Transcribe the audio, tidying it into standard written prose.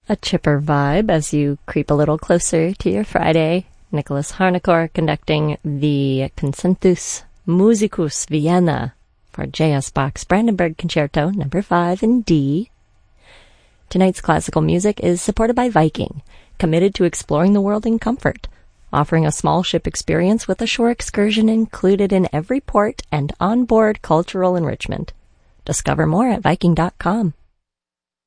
A chipper vibe as you creep a little closer to your Friday. Nicholas Harnoncourt conducting the Concertus Musicus Vienna for J.S. Bach's Brandenburg Concerto No. 5 in D. Tonight's classical music is supported by Viking, committed to exploring the world in comfort, offering a small ship experience with a shore excursion included in every port and onboard cultural enrichment. Discover more at Viking.com.